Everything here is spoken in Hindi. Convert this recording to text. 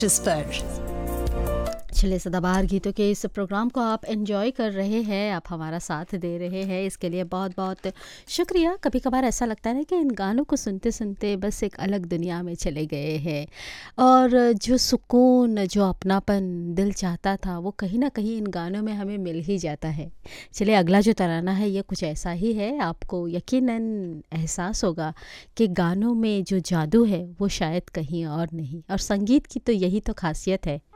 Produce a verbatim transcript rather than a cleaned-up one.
जिस पर चलिए सदाबहार गीतों के इस प्रोग्राम को आप एंजॉय कर रहे हैं, आप हमारा साथ दे रहे हैं, इसके लिए बहुत बहुत शुक्रिया। कभी कभार ऐसा लगता है ना कि इन गानों को सुनते सुनते बस एक अलग दुनिया में चले गए हैं, और जो सुकून, जो अपनापन दिल चाहता था, वो कहीं ना कहीं इन गानों में हमें मिल ही जाता है। चलिए अगला जो तराना है ये कुछ ऐसा ही है, आपको यकीनन एहसास होगा कि गानों में जो जादू है वो शायद कहीं और नहीं, और संगीत की तो यही तो खासियत है